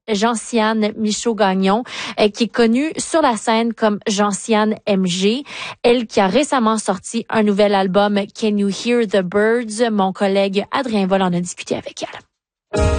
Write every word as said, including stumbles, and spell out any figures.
Gentiane Michaud-Gagnon, euh, qui est connue sur la scène comme Gentiane M G. Elle qui a récemment sorti un nouvel album Can You Hear the Birds. Mon collègue Adrien Vol en a discuté avec elle.